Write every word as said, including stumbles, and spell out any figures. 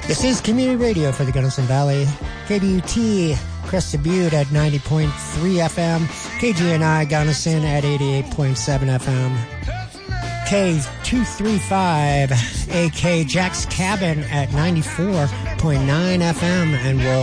This is community radio for the Gunnison Valley. K D U T, Crested Butte at ninety point three F M. K G N I, Gunnison at eighty-eight point seven F M. K two thirty-five, A K Jack's Cabin at ninety-four point nine F M. And world